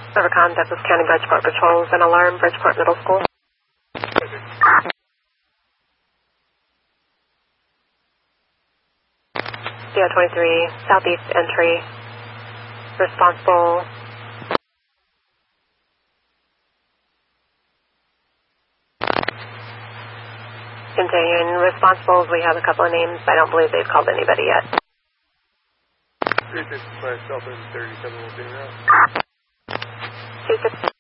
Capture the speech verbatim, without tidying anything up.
Over contact with County Bridgeport Patrols and alarm Bridgeport Middle School. D O twenty-three, southeast entry. Responsible. Continuing responsibles, we have a couple of names. I don't believe they've called anybody yet. three sixty-five, South thirty-seven will be around. two six